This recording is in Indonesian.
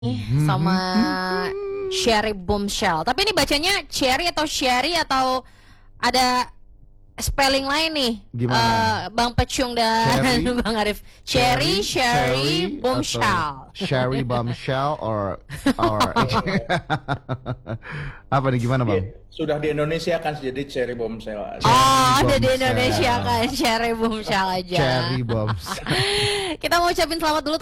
sama Cherry Bombshell. Tapi ini bacanya Cherry atau Sherry atau ada spelling lain nih? Gimana? Bang Pecung dan Cherry? Bang Arif. Cherry Bombshell. Cherry Bombshell or apa nih, gimana Bang? Sudah di Indonesia kan jadi Cherry Bombshell. Oh, ada di Bombshell. Indonesia kan Cherry Bombshell aja. Cherry Bombshell. Kita mau ucapin selamat dulu